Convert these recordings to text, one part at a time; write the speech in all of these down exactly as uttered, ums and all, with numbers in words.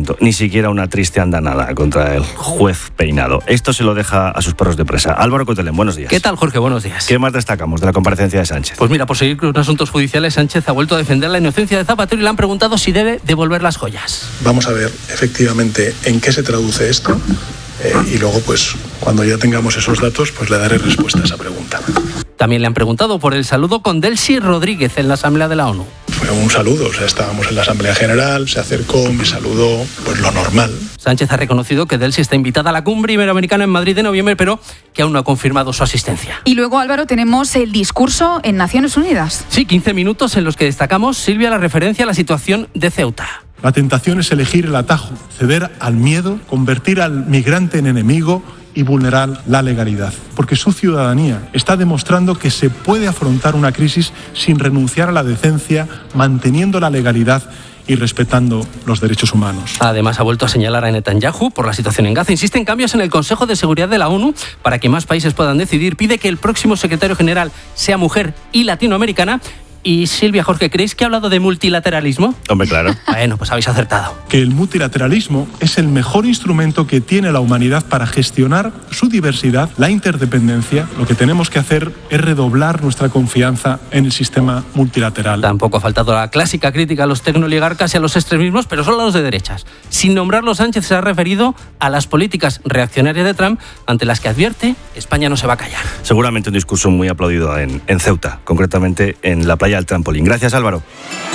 asunto. Ni siquiera una triste andanada contra el juez Peinado. Esto se lo deja a sus perros de presa. Álvaro Cotelén, buenos días. ¿Qué tal, Jorge? Buenos días. ¿Qué más destacamos de la comparecencia de Sánchez? Pues mira, por seguir con asuntos judiciales, Sánchez ha vuelto a defender la inocencia de Zapatero y le han preguntado si debe devolver las joyas. Vamos a ver efectivamente en qué se traduce esto eh, y luego, pues, cuando ya tengamos esos datos, pues le daré respuesta a esa pregunta. También le han preguntado por el saludo con Delcy Rodríguez en la Asamblea de la ONU. Fue un saludo, o sea, estábamos en la Asamblea General, se acercó, me saludó, pues lo normal. Sánchez ha reconocido que Delcy está invitada a la cumbre iberoamericana en Madrid de noviembre, pero que aún no ha confirmado su asistencia. Y luego, Álvaro, tenemos el discurso en Naciones Unidas. Sí, quince minutos en los que destacamos, Silvia, la referencia a la situación de Ceuta. La tentación es elegir el atajo, ceder al miedo, convertir al migrante en enemigo y vulnerar la legalidad. Porque su ciudadanía está demostrando que se puede afrontar una crisis sin renunciar a la decencia, manteniendo la legalidad y respetando los derechos humanos. Además, ha vuelto a señalar a Netanyahu por la situación en Gaza. Insiste en cambios en el Consejo de Seguridad de la ONU para que más países puedan decidir. Pide que el próximo secretario general sea mujer y latinoamericana. Y Silvia, Jorge, ¿creéis que ha hablado de multilateralismo? Hombre, claro. Bueno, pues habéis acertado. Que el multilateralismo es el mejor instrumento que tiene la humanidad para gestionar su diversidad, la interdependencia. Lo que tenemos que hacer es redoblar nuestra confianza en el sistema multilateral. Tampoco ha faltado la clásica crítica a los tecnooligarcas y a los extremismos, pero solo a los de derechas. Sin nombrarlo, Sánchez se ha referido a las políticas reaccionarias de Trump, ante las que advierte España no se va a callar. Seguramente un discurso muy aplaudido en, en Ceuta, concretamente en la playa al trampolín. Gracias, Álvaro.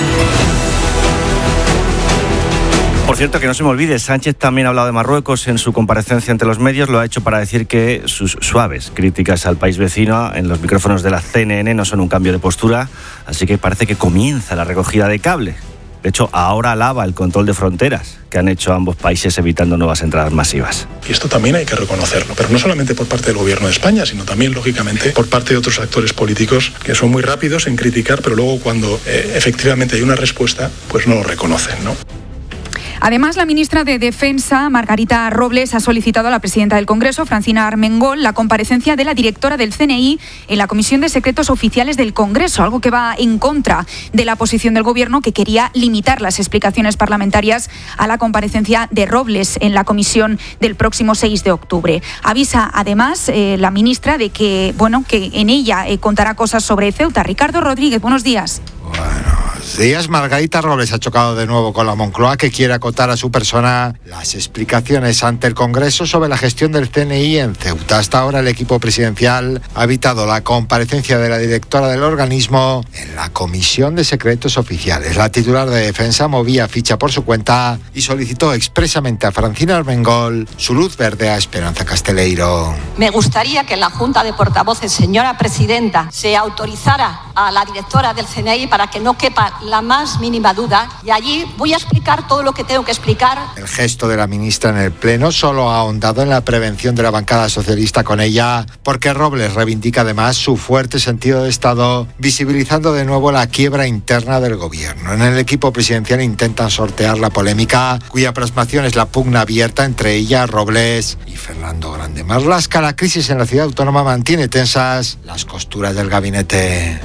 Por cierto, que no se me olvide, Sánchez también ha hablado de Marruecos en su comparecencia ante los medios. Lo ha hecho para decir que sus suaves críticas al país vecino en los micrófonos de la C N N no son un cambio de postura, así que parece que comienza la recogida de cable. De hecho, ahora alaba el control de fronteras que han hecho ambos países evitando nuevas entradas masivas. Y esto también hay que reconocerlo, pero no solamente por parte del gobierno de España, sino también, lógicamente, por parte de otros actores políticos que son muy rápidos en criticar, pero luego cuando eh, efectivamente hay una respuesta, pues no lo reconocen, ¿no? Además, la ministra de Defensa, Margarita Robles, ha solicitado a la presidenta del Congreso, Francina Armengol, la comparecencia de la directora del C N I en la Comisión de Secretos Oficiales del Congreso, algo que va en contra de la posición del Gobierno, que quería limitar las explicaciones parlamentarias a la comparecencia de Robles en la comisión del próximo seis de octubre. Avisa, además, eh, la ministra de que, bueno, que en ella eh, contará cosas sobre Ceuta. Ricardo Rodríguez, buenos días. Buenos días. Margarita Robles ha chocado de nuevo con la Moncloa, que quiere acotar a su persona las explicaciones ante el Congreso sobre la gestión del C N I en Ceuta. Hasta ahora el equipo presidencial ha evitado la comparecencia de la directora del organismo en la Comisión de Secretos Oficiales. La titular de Defensa movía ficha por su cuenta y solicitó expresamente a Francina Armengol su luz verde a Esperanza Casteleiro. Me gustaría que en la Junta de Portavoces, señora presidenta, se autorizara a la directora del C N I para que no quepa la más mínima duda, y allí voy a explicar todo lo que tengo que explicar. El gesto de la ministra en el Pleno solo ha ahondado en la prevención de la bancada socialista con ella, porque Robles reivindica además su fuerte sentido de Estado, visibilizando de nuevo la quiebra interna del gobierno. En el equipo presidencial intentan sortear la polémica, cuya plasmación es la pugna abierta entre ella, Robles y Fernando Grande Marlaska. La crisis en la ciudad autónoma mantiene tensas las costuras del gabinete.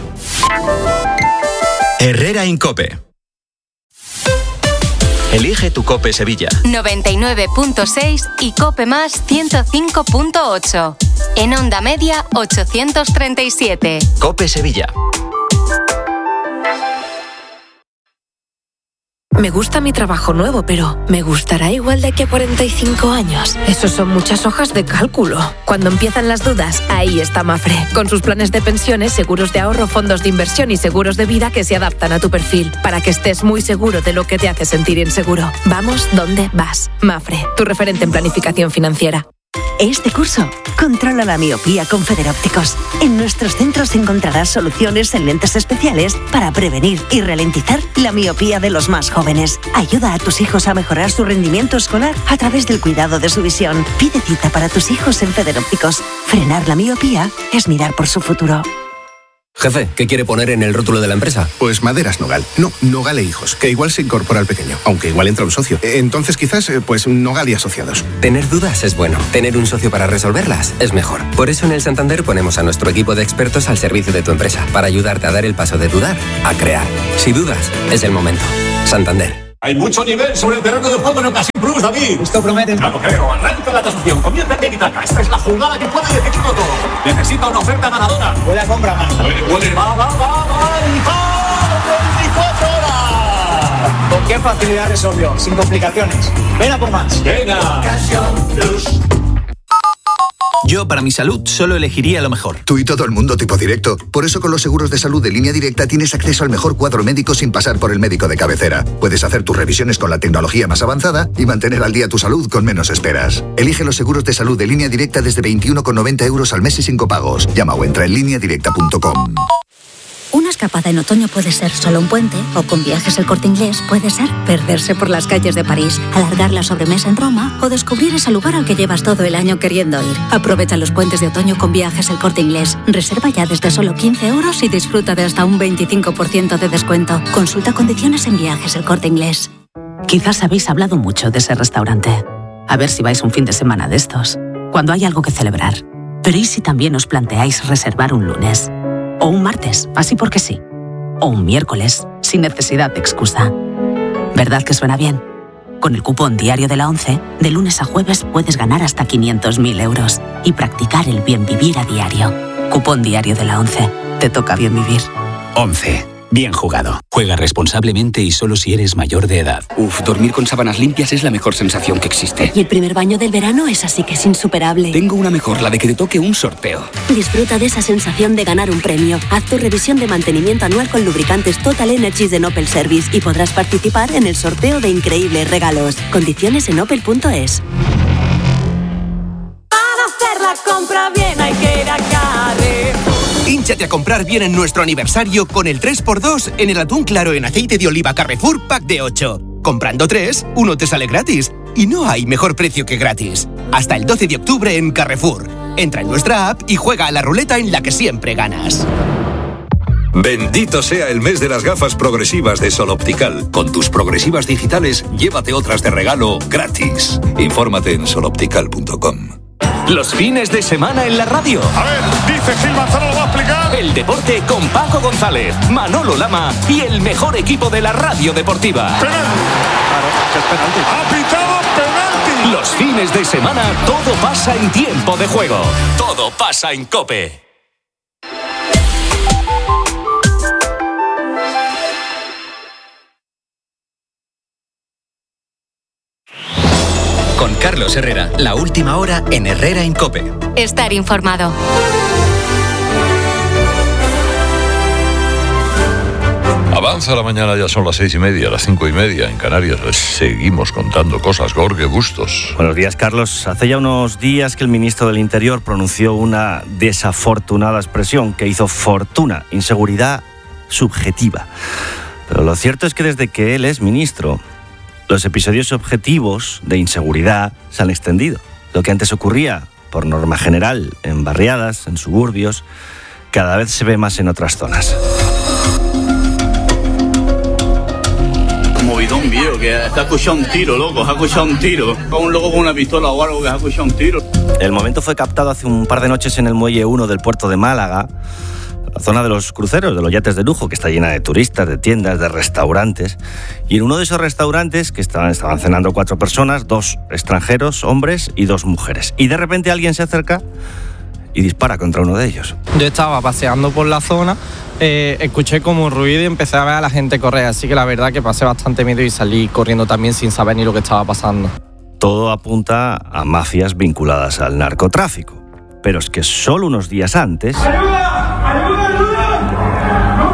Herrera Incope. Elige tu Cope Sevilla. noventa y nueve punto seis y Cope Más ciento cinco punto ocho. En onda media ochocientos treinta y siete. Cope Sevilla. Me gusta mi trabajo nuevo, pero ¿me gustará igual de aquí a cuarenta y cinco años? Eso son muchas hojas de cálculo. Cuando empiezan las dudas, ahí está Mafre. Con sus planes de pensiones, seguros de ahorro, fondos de inversión y seguros de vida que se adaptan a tu perfil, para que estés muy seguro de lo que te hace sentir inseguro. Vamos donde vas. Mafre, tu referente en planificación financiera. Este curso, controla la miopía con Federópticos. En nuestros centros encontrarás soluciones en lentes especiales para prevenir y ralentizar la miopía de los más jóvenes. Ayuda a tus hijos a mejorar su rendimiento escolar a través del cuidado de su visión. Pide cita para tus hijos en Federópticos. Frenar la miopía es mirar por su futuro. Jefe, ¿qué quiere poner en el rótulo de la empresa? Pues Maderas Nogal. No, Nogal e Hijos, que igual se incorpora al pequeño, aunque igual entra un socio. Entonces quizás, pues Nogal y Asociados. Tener dudas es bueno. Tener un socio para resolverlas es mejor. Por eso en el Santander ponemos a nuestro equipo de expertos al servicio de tu empresa, para ayudarte a dar el paso de dudar a crear. Si dudas, es el momento. Santander. Hay mucho nivel sobre el terreno de juego en Ocasión Plus, David. Esto promete. No lo creo. Arranca la tasación. Comienza el Tiki-Taka. Esta es la jugada que puede decidirlo todo. Necesita una oferta ganadora. Puede a compra más. Puede, puede. Va, va, va, va. veinticuatro horas. ¿Con qué facilidad resolvió? Sin complicaciones. Ven a por más. Venga. Ocasión Plus. Yo, para mi salud, solo elegiría lo mejor. Tú y todo el mundo tipo directo. Por eso con los seguros de salud de Línea Directa tienes acceso al mejor cuadro médico sin pasar por el médico de cabecera. Puedes hacer tus revisiones con la tecnología más avanzada y mantener al día tu salud con menos esperas. Elige los seguros de salud de Línea Directa desde veintiuno con noventa euros al mes y sin copagos. Llama o entra en línea directa punto com. Una escapada en otoño puede ser solo un puente, o con Viajes El Corte Inglés puede ser perderse por las calles de París, alargar la sobremesa en Roma o descubrir ese lugar al que llevas todo el año queriendo ir. Aprovecha los puentes de otoño con Viajes El Corte Inglés. Reserva ya desde solo quince euros y disfruta de hasta un veinticinco por ciento de descuento. Consulta condiciones en Viajes El Corte Inglés. Quizás habéis hablado mucho de ese restaurante. A ver si vais un fin de semana de estos, cuando hay algo que celebrar. Pero ¿y si también os planteáis reservar un lunes? O un martes, así porque sí. O un miércoles, sin necesidad de excusa. ¿Verdad que suena bien? Con el cupón diario de la ONCE, de lunes a jueves puedes ganar hasta quinientos mil euros y practicar el bien vivir a diario. Cupón diario de la ONCE. Te toca bien vivir. ONCE. Bien jugado. Juega responsablemente y solo si eres mayor de edad. Uf, dormir con sábanas limpias es la mejor sensación que existe. Y el primer baño del verano es así que es insuperable. Tengo una mejor, la de que te toque un sorteo. Disfruta de esa sensación de ganar un premio. Haz tu revisión de mantenimiento anual con lubricantes Total Energies de Opel Service y podrás participar en el sorteo de increíbles regalos. Condiciones en opel punto es. Para hacer la compra bien hay que ir a Carrefour. Hínchate a comprar bien en nuestro aniversario con el tres por dos en el atún claro en aceite de oliva Carrefour Pack de ocho. Comprando tres, uno te sale gratis. Y no hay mejor precio que gratis. Hasta el doce de octubre en Carrefour. Entra en nuestra app y juega a la ruleta en la que siempre ganas. Bendito sea el mes de las gafas progresivas de Sol Optical. Con tus progresivas digitales, llévate otras de regalo gratis. Infórmate en sol optical punto com. Los fines de semana en la radio. A ver, dice Gil Manzano, lo va a explicar. El deporte con Paco González, Manolo Lama y el mejor equipo de la radio deportiva. Penalti. Claro, que es penalti. Ha pitado penalti. Los fines de semana todo pasa en tiempo de juego. Todo pasa en COPE. Con Carlos Herrera, la última hora en Herrera en COPE. Estar informado. Avanza la mañana, ya son las seis y media, las cinco y media en Canarias. Les seguimos contando cosas. Jorge Bustos. Buenos días, Carlos. Hace ya unos días que el ministro del Interior pronunció una desafortunada expresión que hizo fortuna, inseguridad subjetiva. Pero lo cierto es que desde que él es ministro, los episodios objetivos de inseguridad se han extendido. Lo que antes ocurría, por norma general, en barriadas, en suburbios, cada vez se ve más en otras zonas. Movidón viejo, que ha escuchado un tiro, loco, ha escuchado un tiro. Con un loco con una pistola o algo que ha escuchado un tiro. El momento fue captado hace un par de noches en el Muelle uno del puerto de Málaga, la zona de los cruceros, de los yates de lujo, que está llena de turistas, de tiendas, de restaurantes. Y en uno de esos restaurantes, que estaban, estaban cenando cuatro personas, dos extranjeros, hombres y dos mujeres. Y de repente alguien se acerca y dispara contra uno de ellos. Yo estaba paseando por la zona, eh, escuché como un ruido y empecé a ver a la gente correr. Así que la verdad que pasé bastante miedo y salí corriendo también sin saber ni lo que estaba pasando. Todo apunta a mafias vinculadas al narcotráfico. Pero es que solo unos días antes... ¡Ayuda! ¡Ayuda, ayuda!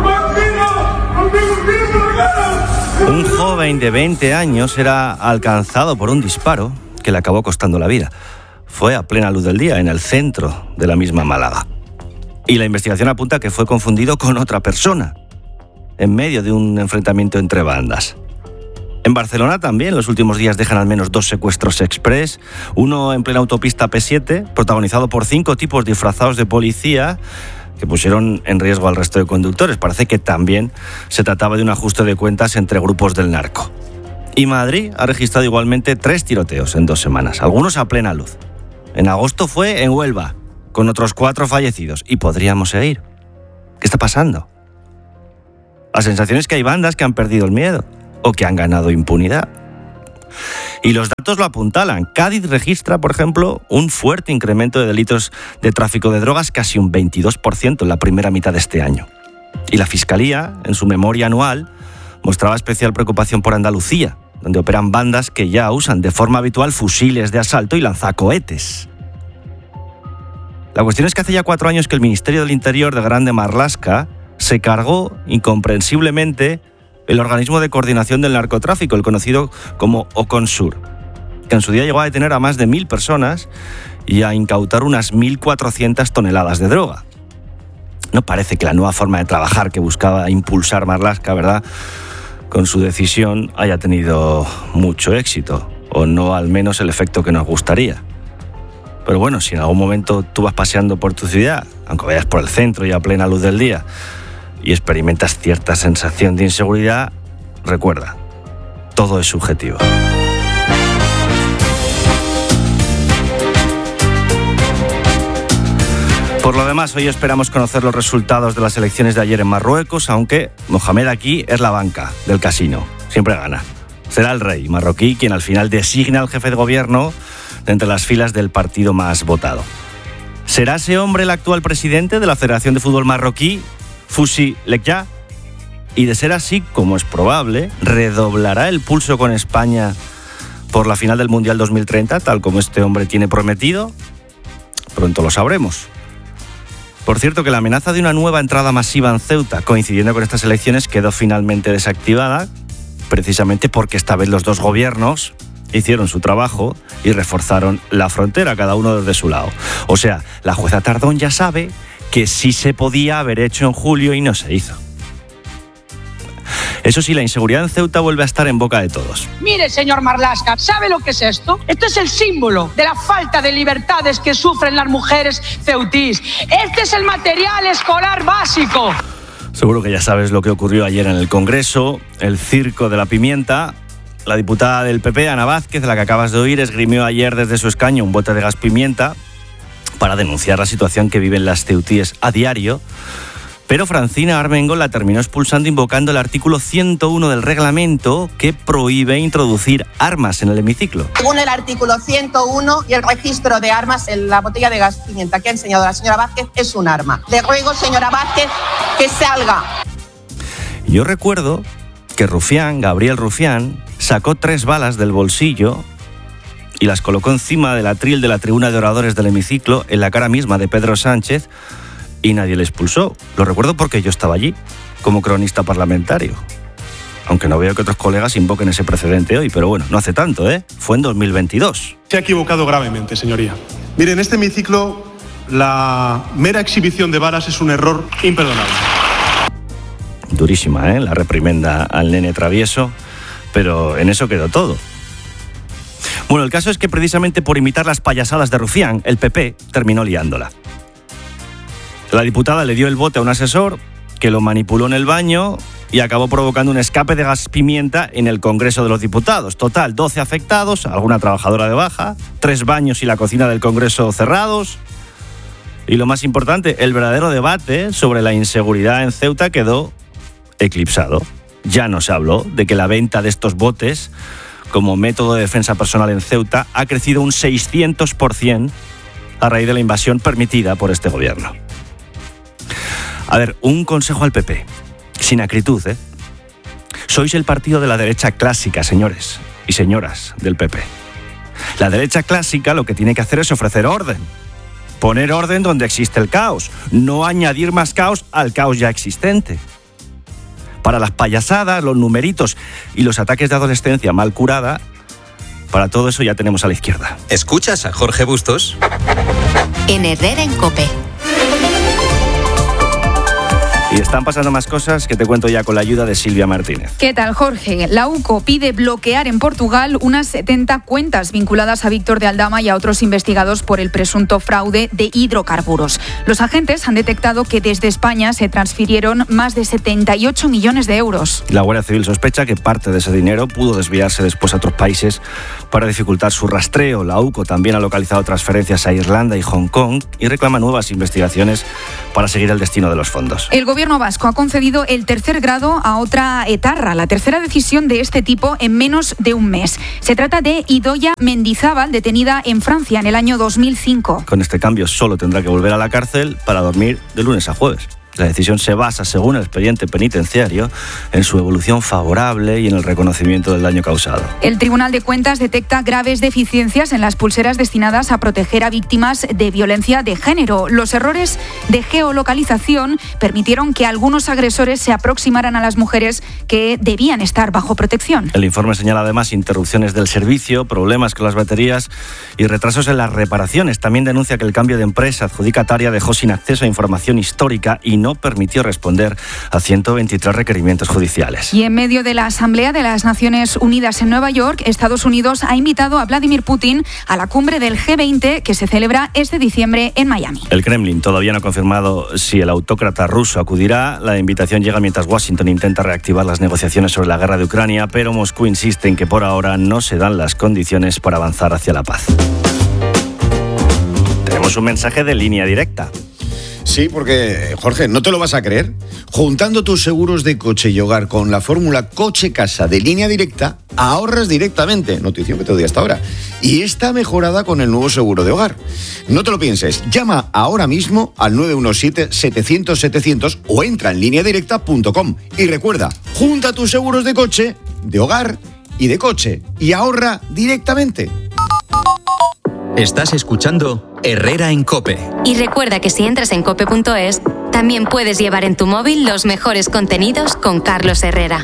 Un joven de veinte años era alcanzado por un disparo que le acabó costando la vida. Fue a plena luz del día, en el centro de la misma Málaga. Y la investigación apunta que fue confundido con otra persona, en medio de un enfrentamiento entre bandas. En Barcelona también los últimos días dejan al menos dos secuestros express, uno en plena autopista P siete, protagonizado por cinco tipos disfrazados de policía que pusieron en riesgo al resto de conductores. Parece que también se trataba de un ajuste de cuentas entre grupos del narco. Y Madrid ha registrado igualmente tres tiroteos en dos semanas, algunos a plena luz. En agosto fue en Huelva, con otros cuatro fallecidos. Y podríamos seguir. ¿Qué está pasando? La sensación es que hay bandas que han perdido el miedo. o que han ganado impunidad. Y los datos lo apuntalan. Cádiz registra, por ejemplo, un fuerte incremento de delitos de tráfico de drogas, casi un veintidós por ciento en la primera mitad de este año. Y la Fiscalía, en su memoria anual, mostraba especial preocupación por Andalucía, donde operan bandas que ya usan de forma habitual fusiles de asalto y lanzacohetes. La cuestión es que hace ya cuatro años que el Ministerio del Interior de Grande Marlaska se cargó incomprensiblemente el organismo de coordinación del narcotráfico, el conocido como Oconsur, que en su día llegó a detener a más de mil personas y a incautar unas mil cuatrocientas toneladas de droga. No parece que la nueva forma de trabajar que buscaba impulsar Marlaska, ¿verdad?, con su decisión haya tenido mucho éxito, o no al menos el efecto que nos gustaría. Pero bueno, si en algún momento tú vas paseando por tu ciudad, aunque vayas por el centro y a plena luz del día, y experimentas cierta sensación de inseguridad, recuerda, todo es subjetivo. Por lo demás, hoy esperamos conocer los resultados de las elecciones de ayer en Marruecos, aunque Mohamed aquí es la banca del casino, siempre gana. Será el rey marroquí quien al final designa al jefe de gobierno de entre las filas del partido más votado. ¿Será ese hombre el actual presidente de la Federación de Fútbol Marroquí, Fouzi Lekja? Y de ser así, como es probable, ¿redoblará el pulso con España por la final del Mundial dos mil treinta, tal como este hombre tiene prometido? Pronto lo sabremos. Por cierto, que la amenaza de una nueva entrada masiva en Ceuta, coincidiendo con estas elecciones, quedó finalmente desactivada, precisamente porque esta vez los dos gobiernos hicieron su trabajo y reforzaron la frontera, cada uno desde su lado. O sea, la jueza Tardón ya sabe que sí se podía haber hecho en julio y no se hizo. Eso sí, la inseguridad en Ceuta vuelve a estar en boca de todos. Mire, señor Marlaska, ¿sabe lo que es esto? Esto es el símbolo de la falta de libertades que sufren las mujeres ceutís. Este es el material escolar básico. Seguro que ya sabes lo que ocurrió ayer en el Congreso, el circo de la pimienta. La diputada del P P, Ana Vázquez, la que acabas de oír, esgrimió ayer desde su escaño un bote de gas pimienta para denunciar la situación que viven las ceutíes a diario. Pero Francina Armengol la terminó expulsando invocando el artículo ciento uno del reglamento que prohíbe introducir armas en el hemiciclo. Según el artículo ciento uno y el registro de armas, en la botella de gas pimienta que ha enseñado la señora Vázquez es un arma. Le ruego, señora Vázquez, que salga. Yo recuerdo que Rufián, Gabriel Rufián, sacó tres balas del bolsillo y las colocó encima del atril de la tribuna de oradores del hemiciclo, en la cara misma de Pedro Sánchez, y nadie le expulsó. Lo recuerdo porque yo estaba allí, como cronista parlamentario. Aunque no veo que otros colegas invoquen ese precedente hoy, pero bueno, no hace tanto, ¿eh? Fue en dos mil veintidós. Se ha equivocado gravemente, señoría. Mire, en este hemiciclo, la mera exhibición de balas es un error imperdonable. Durísima, ¿eh? La reprimenda al nene travieso, pero en eso quedó todo. Bueno, el caso es que precisamente por imitar las payasadas de Rufián, el P P terminó liándola. La diputada le dio el bote a un asesor que lo manipuló en el baño y acabó provocando un escape de gas pimienta en el Congreso de los Diputados. Total, doce afectados, alguna trabajadora de baja, tres baños y la cocina del Congreso cerrados. Y lo más importante, el verdadero debate sobre la inseguridad en Ceuta quedó eclipsado. Ya no se habló de que la venta de estos botes como método de defensa personal en Ceuta ha crecido un seiscientos por ciento a raíz de la invasión permitida por este gobierno. A ver, un consejo al P P, sin acritud, ¿eh? Sois el partido de la derecha clásica, señores y señoras del P P. La derecha clásica lo que tiene que hacer es ofrecer orden. Poner orden donde existe el caos, no añadir más caos al caos ya existente. Para las payasadas, los numeritos y los ataques de adolescencia mal curada, para todo eso ya tenemos a la izquierda. ¿Escuchas a Jorge Bustos? En Herrera en COPE. Y están pasando más cosas que te cuento ya con la ayuda de Silvia Martínez. ¿Qué tal, Jorge? La U C O pide bloquear en Portugal unas setenta cuentas vinculadas a Víctor de Aldama y a otros investigados por el presunto fraude de hidrocarburos. Los agentes han detectado que desde España se transfirieron más de setenta y ocho millones de euros. La Guardia Civil sospecha que parte de ese dinero pudo desviarse después a otros países para dificultar su rastreo. La U C O también ha localizado transferencias a Irlanda y Hong Kong y reclama nuevas investigaciones para seguir el destino de los fondos. El gobierno gobierno vasco ha concedido el tercer grado a otra etarra, la tercera decisión de este tipo en menos de un mes. Se trata de Idoia Mendizábal, detenida en Francia en el año dos mil cinco. Con este cambio solo tendrá que volver a la cárcel para dormir de lunes a jueves. La decisión se basa, según el expediente penitenciario, en su evolución favorable y en el reconocimiento del daño causado. El Tribunal de Cuentas detecta graves deficiencias en las pulseras destinadas a proteger a víctimas de violencia de género. Los errores de geolocalización permitieron que algunos agresores se aproximaran a las mujeres que debían estar bajo protección. El informe señala además interrupciones del servicio, problemas con las baterías y retrasos en las reparaciones. También denuncia que el cambio de empresa adjudicataria dejó sin acceso a información histórica y no permitió responder a ciento veintitrés requerimientos judiciales. Y en medio de la Asamblea de las Naciones Unidas en Nueva York, Estados Unidos ha invitado a Vladimir Putin a la cumbre del G veinte que se celebra este diciembre en Miami. El Kremlin todavía no ha confirmado si el autócrata ruso acudirá. La invitación llega mientras Washington intenta reactivar las negociaciones sobre la guerra de Ucrania, pero Moscú insiste en que por ahora no se dan las condiciones para avanzar hacia la paz. Tenemos un mensaje de Línea Directa. Sí, porque, Jorge, ¿no te lo vas a creer? Juntando tus seguros de coche y hogar con la fórmula Coche-Casa de Línea Directa, ahorras directamente. Notición que te doy hasta ahora. Y está mejorada con el nuevo seguro de hogar. No te lo pienses. Llama ahora mismo al nueve uno siete, setecientos, setecientos o entra en línea directa punto com. Y recuerda, junta tus seguros de coche, de hogar y de coche y ahorra directamente. Estás escuchando Herrera en COPE. Y recuerda que si entras en cope punto es, también puedes llevar en tu móvil los mejores contenidos con Carlos Herrera.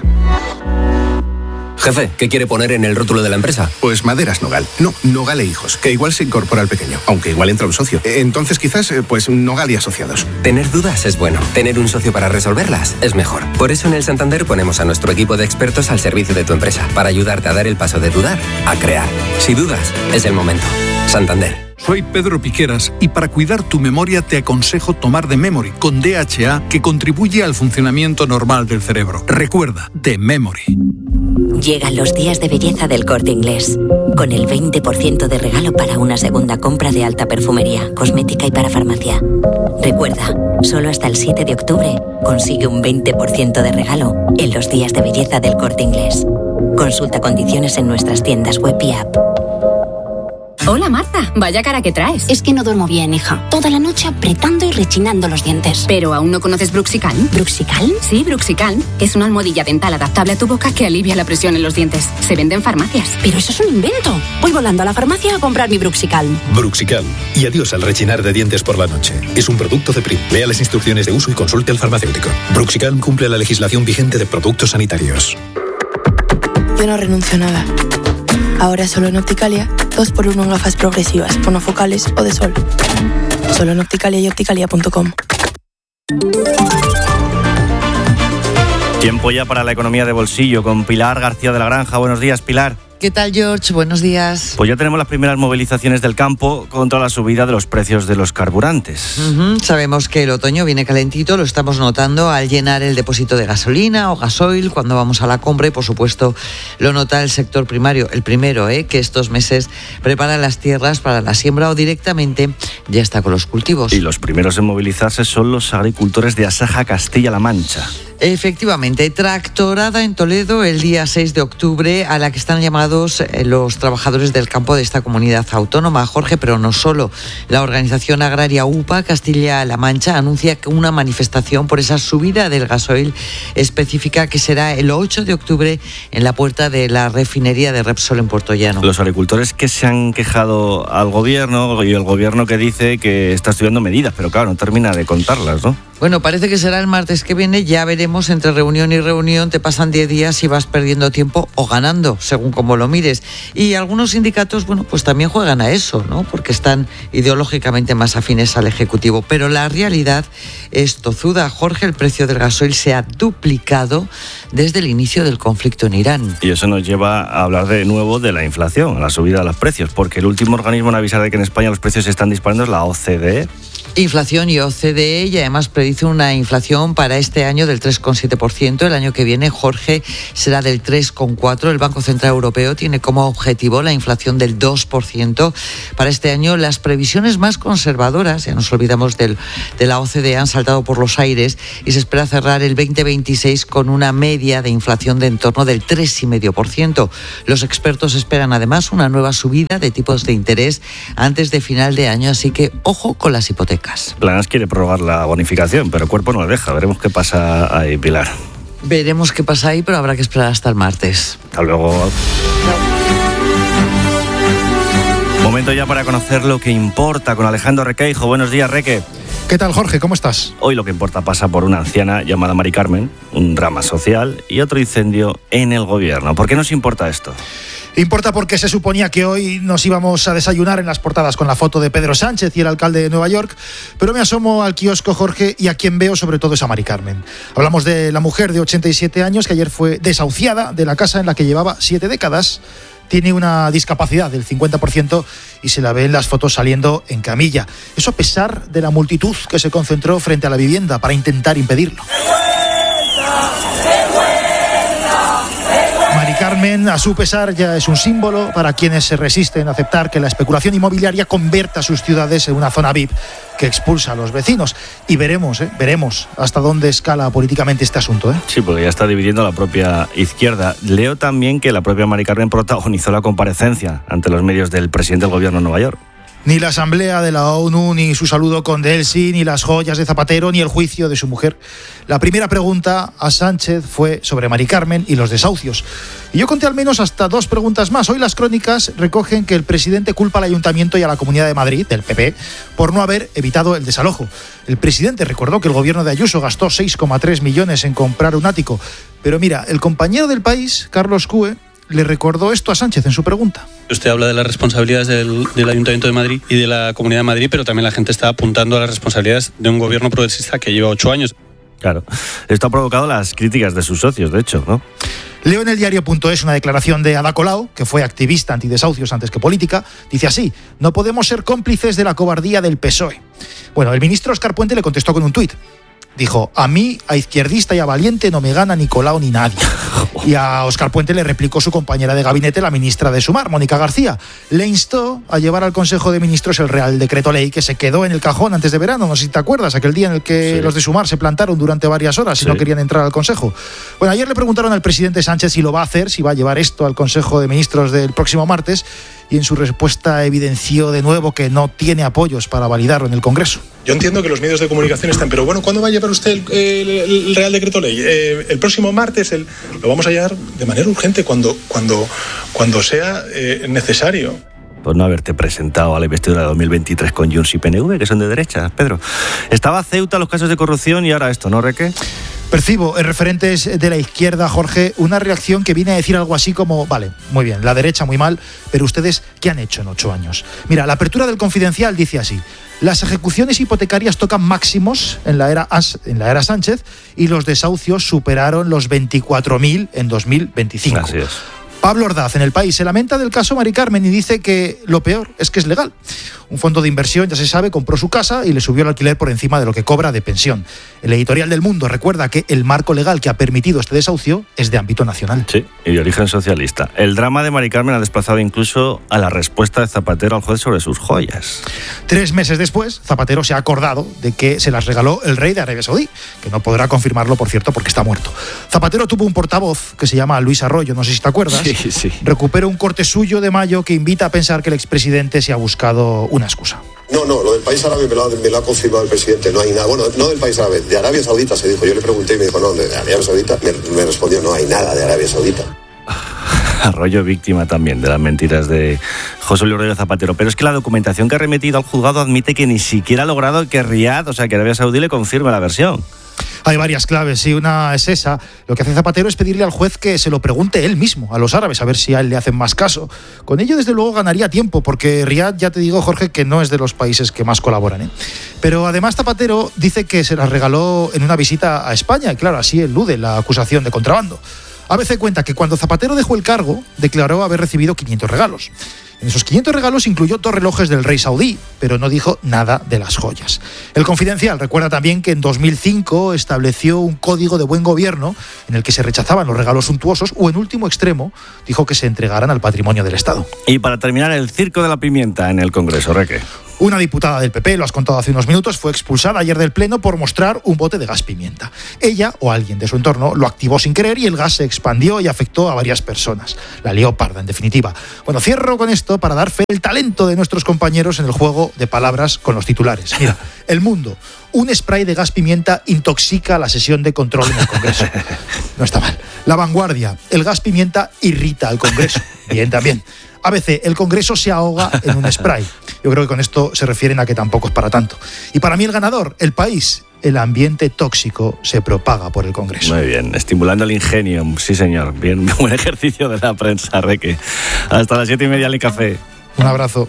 Jefe, ¿qué quiere poner en el rótulo de la empresa? Pues Maderas Nogal. No, Nogal e Hijos, que igual se incorpora al pequeño, aunque igual entra un socio. Entonces quizás, pues Nogal y Asociados. Tener dudas es bueno. Tener un socio para resolverlas es mejor. Por eso en el Santander ponemos a nuestro equipo de expertos al servicio de tu empresa, para ayudarte a dar el paso de dudar a crear. Si dudas, es el momento. Santander. Soy Pedro Piqueras y para cuidar tu memoria te aconsejo tomar The Memory con D H A, que contribuye al funcionamiento normal del cerebro. Recuerda, The Memory. Llegan los días de belleza del Corte Inglés, con el veinte por ciento de regalo para una segunda compra de alta perfumería, cosmética y para farmacia. Recuerda, solo hasta el siete de octubre consigue un veinte por ciento de regalo en los días de belleza del Corte Inglés. Consulta condiciones en nuestras tiendas web y app. Hola Marta, vaya cara que traes. Es que no duermo bien, hija. Toda la noche apretando y rechinando los dientes. ¿Pero aún no conoces Bruxicalm? ¿Bruxicalm? Sí, Bruxicalm. Es una almohadilla dental adaptable a tu boca que alivia la presión en los dientes. Se vende en farmacias. Pero eso es un invento. Voy volando a la farmacia a comprar mi Bruxicalm. Bruxicalm. Y adiós al rechinar de dientes por la noche. Es un producto de Prim. Lea las instrucciones de uso y consulte al farmacéutico. Bruxicalm cumple la legislación vigente de productos sanitarios. Yo no renuncio a nada. Ahora solo en Opticalia, dos por uno en gafas progresivas, monofocales o de sol. Solo en Opticalia y opticalia punto com. Tiempo ya para la economía de bolsillo con Pilar García de la Granja. Buenos días, Pilar. ¿Qué tal, George? Buenos días. Pues ya tenemos las primeras movilizaciones del campo contra la subida de los precios de los carburantes. Uh-huh. Sabemos que el otoño viene calentito, lo estamos notando al llenar el depósito de gasolina o gasoil cuando vamos a la compra y, por supuesto, lo nota el sector primario, el primero, ¿eh? que estos meses prepara las tierras para la siembra o directamente ya está con los cultivos. Y los primeros en movilizarse son los agricultores de Asaja, Castilla-La Mancha. Efectivamente, tractorada en Toledo el día seis de octubre a la que están llamados los trabajadores del campo de esta comunidad autónoma, Jorge, pero no solo. La organización agraria U P A Castilla-La Mancha anuncia que una manifestación por esa subida del gasoil específica que será el ocho de octubre en la puerta de la refinería de Repsol en Puerto Llano. Los agricultores que se han quejado al gobierno y el gobierno que dice que está estudiando medidas, pero claro, no termina de contarlas, ¿no? Bueno, parece que será el martes que viene, ya veremos, entre reunión y reunión te pasan diez días y vas perdiendo tiempo o ganando, según como lo mires. Y algunos sindicatos, bueno, pues también juegan a eso, ¿no? Porque están ideológicamente más afines al Ejecutivo. Pero la realidad es tozuda. Jorge, el precio del gasoil se ha duplicado desde el inicio del conflicto en Irán. Y eso nos lleva a hablar de nuevo de la inflación, a la subida de los precios, porque el último organismo en avisar de que en España los precios se están disparando es la O C D E. Inflación y O C D E, y además predice una inflación para este año del tres coma siete por ciento. El año que viene, Jorge, será del tres coma cuatro por ciento. El Banco Central Europeo tiene como objetivo la inflación del dos por ciento. Para este año, las previsiones más conservadoras, ya nos olvidamos del, de la O C D E, han saltado por los aires y se espera cerrar el veinte veintiséis con una media de inflación de en torno del tres coma cinco por ciento. Los expertos esperan además una nueva subida de tipos de interés antes de final de año, así que ojo con las hipotecas. Planas quiere prorrogar la bonificación, pero el cuerpo no le deja. Veremos qué pasa ahí, Pilar. Veremos qué pasa ahí, pero habrá que esperar hasta el martes. Hasta luego. Momento ya para conocer lo que importa con Alejandro Requeijo. Buenos días, Reque. ¿Qué tal, Jorge? ¿Cómo estás? Hoy lo que importa pasa por una anciana llamada Mari Carmen, un drama social y otro incendio en el gobierno. ¿Por qué nos importa esto? Importa porque se suponía que hoy nos íbamos a desayunar en las portadas con la foto de Pedro Sánchez y el alcalde de Nueva York, pero me asomo al kiosco, Jorge, y a quien veo sobre todo es a Mari Carmen. Hablamos de la mujer de ochenta y siete años que ayer fue desahuciada de la casa en la que llevaba siete décadas. Tiene una discapacidad del cincuenta por ciento y se la ve en las fotos saliendo en camilla. Eso a pesar de la multitud que se concentró frente a la vivienda para intentar impedirlo. Mari Carmen, a su pesar, ya es un símbolo para quienes se resisten a aceptar que la especulación inmobiliaria convierta sus ciudades en una zona V I P que expulsa a los vecinos. Y veremos, ¿eh? veremos hasta dónde escala políticamente este asunto. ¿eh? Sí, porque ya está dividiendo la propia izquierda. Leo también que la propia Mari Carmen protagonizó la comparecencia ante los medios del presidente del gobierno de Nueva York. Ni la asamblea de la ONU, ni su saludo con Delcy, ni las joyas de Zapatero, ni el juicio de su mujer. La primera pregunta a Sánchez fue sobre Mari Carmen y los desahucios. Y yo conté al menos hasta dos preguntas más. Hoy las crónicas recogen que el presidente culpa al Ayuntamiento y a la Comunidad de Madrid, del P P, por no haber evitado el desalojo. El presidente recordó que el gobierno de Ayuso gastó seis coma tres millones en comprar un ático. Pero mira, el compañero del País, Carlos Cue, le recordó esto a Sánchez en su pregunta. Usted habla de las responsabilidades del, del Ayuntamiento de Madrid y de la Comunidad de Madrid, pero también la gente está apuntando a las responsabilidades de un gobierno progresista que lleva ocho años. Claro, esto ha provocado las críticas de sus socios, de hecho, ¿no? Leo en el diario punto es una declaración de Ada Colau, que fue activista antidesahucios antes que política. Dice así: no podemos ser cómplices de la cobardía del P S O E. Bueno, el ministro Óscar Puente le contestó con un tuit. Dijo: a mí, a izquierdista y a valiente no me gana ni Colau ni nadie. Y a Óscar Puente le replicó su compañera de gabinete, la ministra de Sumar, Mónica García. Le instó a llevar al Consejo de Ministros el Real Decreto Ley que se quedó en el cajón antes de verano. No sé si te acuerdas, aquel día en el que sí. los de Sumar se plantaron durante varias horas y sí. no querían entrar al Consejo. Bueno, ayer le preguntaron al presidente Sánchez si lo va a hacer, si va a llevar esto al Consejo de Ministros del próximo martes, y en su respuesta evidenció de nuevo que no tiene apoyos para validarlo en el Congreso. Yo entiendo que los medios de comunicación están, pero bueno, ¿cuándo va a llevar usted el, el, el Real Decreto Ley? Eh, el próximo martes el, lo vamos a llevar de manera urgente cuando, cuando, cuando sea eh, necesario. Por no haberte presentado a la investidura de dos mil veintitrés con Junts y P N V, que son de derecha, Pedro. Estaba Ceuta, los casos de corrupción y ahora esto, ¿no, Reque? Percibo en referentes de la izquierda, Jorge, una reacción que viene a decir algo así como: vale, muy bien, la derecha muy mal, pero ustedes, ¿qué han hecho en ocho años? Mira, la apertura del Confidencial dice así: las ejecuciones hipotecarias tocan máximos en la era, en la era Sánchez y los desahucios superaron los veinticuatro mil en dos mil veinticinco. Así es. Pablo Ordaz, en El País, se lamenta del caso Mari Carmen y dice que lo peor es que es legal. Un fondo de inversión, ya se sabe, compró su casa y le subió el alquiler por encima de lo que cobra de pensión. El editorial del Mundo recuerda que el marco legal que ha permitido este desahucio es de ámbito nacional. Sí, y de origen socialista. El drama de Mari Carmen ha desplazado incluso a la respuesta de Zapatero al juez sobre sus joyas. Tres meses después, Zapatero se ha acordado de que se las regaló el rey de Arabia Saudí, que no podrá confirmarlo, por cierto, porque está muerto. Zapatero tuvo un portavoz que se llama Luis Arroyo, no sé si te acuerdas. Sí, sí. Recupera un corte suyo de mayo que invita a pensar que el expresidente se ha buscado una excusa. No, no, lo del país árabe me lo, ha, me lo ha confirmado el presidente, no hay nada. Bueno, no del país árabe, de Arabia Saudita se dijo. Yo le pregunté y me dijo, no, de Arabia Saudita. Me, me respondió, no hay nada de Arabia Saudita. Arroyo víctima también de las mentiras de José Luis Rodríguez Zapatero. Pero es que la documentación que ha remitido al juzgado admite que ni siquiera ha logrado que Riad, o sea, que Arabia Saudí, le confirme la versión. Hay varias claves, y una es esa. Lo que hace Zapatero es pedirle al juez que se lo pregunte él mismo, a los árabes, a ver si a él le hacen más caso. Con ello, desde luego, ganaría tiempo, porque Riad, ya te digo, Jorge, que no es de los países que más colaboran, ¿eh? Pero además Zapatero dice que se las regaló en una visita a España, y claro, así elude la acusación de contrabando. A B C cuenta que cuando Zapatero dejó el cargo, declaró haber recibido quinientos regalos. En esos quinientos regalos incluyó dos relojes del rey saudí, pero no dijo nada de las joyas. El Confidencial recuerda también que en dos mil cinco estableció un código de buen gobierno en el que se rechazaban los regalos suntuosos o, en último extremo, dijo que se entregaran al patrimonio del Estado. Y para terminar, el circo de la pimienta en el Congreso, Reque. Una diputada del P P, lo has contado hace unos minutos, fue expulsada ayer del Pleno por mostrar un bote de gas pimienta. Ella o alguien de su entorno lo activó sin querer y el gas se expandió y afectó a varias personas. La lió parda, en definitiva. Bueno, cierro con esto para dar fe del talento de nuestros compañeros en el juego de palabras con los titulares. Mira, El Mundo. Un spray de gas pimienta intoxica la sesión de control en el Congreso. No está mal. La Vanguardia. El gas pimienta irrita al Congreso. Bien, también. A B C, el Congreso se ahoga en un spray. Yo creo que con esto se refieren a que tampoco es para tanto. Y para mí el ganador, El País. El ambiente tóxico se propaga por el Congreso. Muy bien, estimulando el ingenio. Sí, señor. Bien, buen ejercicio de la prensa, Reque. Hasta las siete y media en el café. Un abrazo.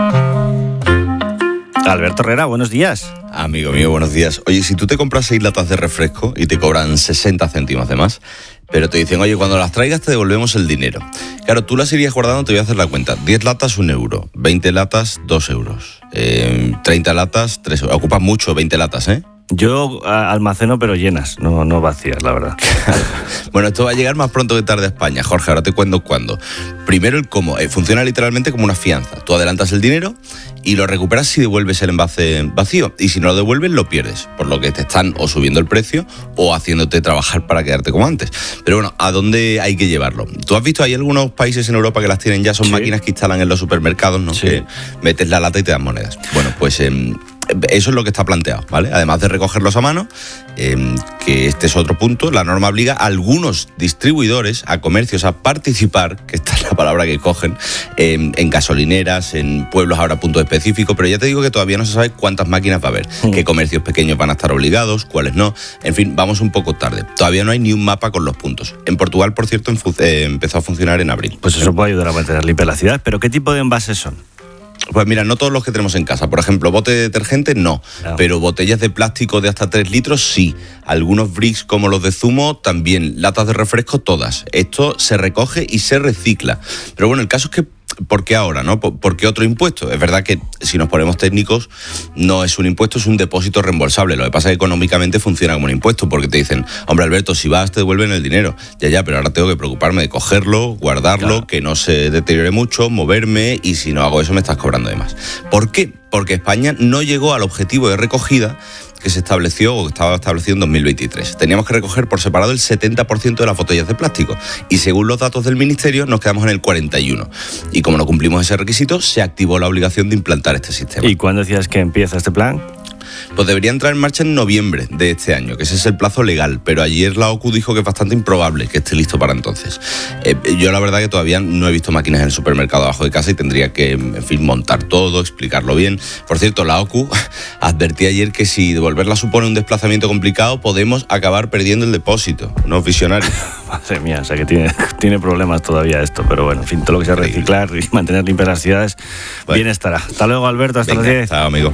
Alberto Herrera, buenos días. Amigo mío, buenos días. Oye, si tú te compras seis latas de refresco y te cobran sesenta céntimos de más, pero te dicen, oye, cuando las traigas te devolvemos el dinero. Claro, tú las irías guardando, te voy a hacer la cuenta. diez latas, un euro. veinte latas, dos euros. Eh, treinta latas, tres euros. Ocupas mucho, veinte latas, ¿eh? Yo almaceno, pero llenas, no, no vacías, la verdad. Bueno, esto va a llegar más pronto que tarde a España, Jorge, ahora te cuento cuándo. Primero el cómo. Eh, funciona literalmente como una fianza. Tú adelantas el dinero y lo recuperas si devuelves el envase vacío. Y si no lo devuelves, lo pierdes. Por lo que te están o subiendo el precio o haciéndote trabajar para quedarte como antes. Pero bueno, ¿a dónde hay que llevarlo? ¿Tú has visto, hay algunos países en Europa que las tienen ya? Son sí. máquinas que instalan en los supermercados, ¿no? Sí. Que metes la lata y te dan monedas. Bueno, pues... Eh, eso es lo que está planteado, ¿vale? Además de recogerlos a mano, eh, que este es otro punto, la norma obliga a algunos distribuidores, a comercios, a participar, que esta es la palabra que cogen, eh, en gasolineras, en pueblos ahora punto específico, pero ya te digo que todavía no se sabe cuántas máquinas va a haber, mm. qué comercios pequeños van a estar obligados, cuáles no, en fin, vamos un poco tarde. Todavía no hay ni un mapa con los puntos. En Portugal, por cierto, eh, empezó a funcionar en abril. Pues eso puede ayudar a mantener limpia la ciudad, pero ¿qué tipo de envases son? Pues mira, no todos los que tenemos en casa. Por ejemplo, bote de detergente, no. no. Pero botellas de plástico de hasta tres litros, sí. Algunos bricks como los de zumo, también. Latas de refresco, todas. Esto se recoge y se recicla. Pero bueno, el caso es que, ¿por qué ahora, no? ¿Por qué otro impuesto? Es verdad que, si nos ponemos técnicos, no es un impuesto, es un depósito reembolsable. Lo que pasa es que económicamente funciona como un impuesto, porque te dicen, hombre, Alberto, si vas te devuelven el dinero. Ya, ya, pero ahora tengo que preocuparme de cogerlo, guardarlo, claro. que no se deteriore mucho, moverme, y si no hago eso me estás cobrando de más. ¿Por qué? Porque España no llegó al objetivo de recogida que se estableció o que estaba establecido en dos mil veintitrés. Teníamos que recoger por separado el setenta por ciento de las botellas de plástico y según los datos del Ministerio nos quedamos en el cuarenta y uno por ciento. Y como no cumplimos ese requisito, se activó la obligación de implantar este sistema. ¿Y cuándo decías que empieza este plan? Pues debería entrar en marcha en noviembre de este año, que ese es el plazo legal, pero ayer la O C U dijo que es bastante improbable que esté listo para entonces. Eh, yo la verdad que todavía no he visto máquinas en el supermercado abajo de casa y tendría que, en fin, montar todo, explicarlo bien. Por cierto, la O C U advertía ayer que si devolverla supone un desplazamiento complicado, podemos acabar perdiendo el depósito. Unos visionarios. Madre mía, o sea que tiene, tiene problemas todavía esto, pero bueno, en fin, todo lo que sea reciclar y mantener limpias las ciudades, bueno, bien estará. Hasta luego, Alberto, hasta Venga, las diez. Chao, amigo.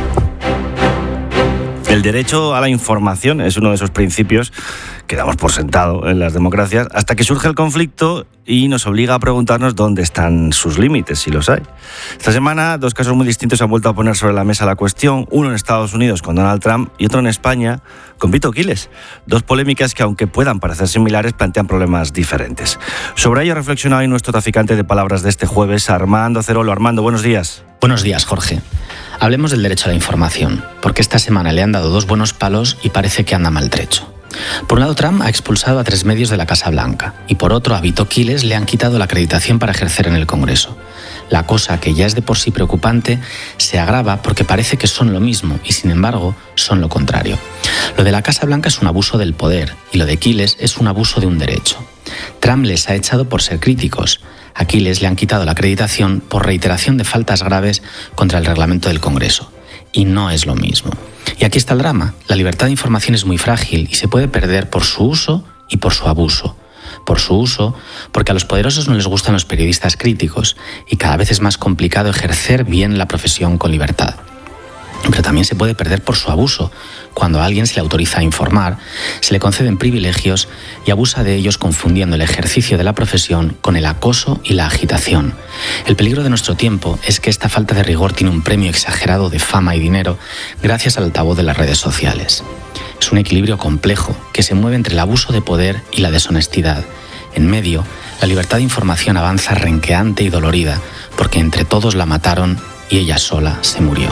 El derecho a la información es uno de esos principios que damos por sentado en las democracias hasta que surge el conflicto y nos obliga a preguntarnos dónde están sus límites, si los hay. Esta semana, dos casos muy distintos han vuelto a poner sobre la mesa la cuestión, uno en Estados Unidos con Donald Trump y otro en España con Vito Quiles. Dos polémicas que, aunque puedan parecer similares, plantean problemas diferentes. Sobre ello reflexiona hoy nuestro traficante de palabras de este jueves, Armando Cerolo. Armando, buenos días. Buenos días, Jorge. Hablemos del derecho a la información, porque esta semana le han dado dos buenos palos y parece que anda maltrecho. Por un lado, Trump ha expulsado a tres medios de la Casa Blanca y por otro, a Vito Quiles le han quitado la acreditación para ejercer en el Congreso. La cosa, que ya es de por sí preocupante, se agrava porque parece que son lo mismo y, sin embargo, son lo contrario. Lo de la Casa Blanca es un abuso del poder y lo de Quiles es un abuso de un derecho. Trump les ha echado por ser críticos. A Quiles le han quitado la acreditación por reiteración de faltas graves contra el reglamento del Congreso. Y no es lo mismo. Y aquí está el drama. La libertad de información es muy frágil y se puede perder por su uso y por su abuso. Por su uso, porque a los poderosos no les gustan los periodistas críticos y cada vez es más complicado ejercer bien la profesión con libertad. pero también se puede perder por su abuso. Cuando a alguien se le autoriza a informar, se le conceden privilegios y abusa de ellos confundiendo el ejercicio de la profesión con el acoso y la agitación. El peligro de nuestro tiempo es que esta falta de rigor tiene un premio exagerado de fama y dinero gracias al altavoz de las redes sociales. Es un equilibrio complejo que se mueve entre el abuso de poder y la deshonestidad. En medio, la libertad de información avanza renqueante y dolorida, porque entre todos la mataron y ella sola se murió.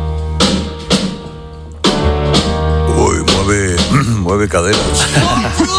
Uy, mueve, mueve caderas.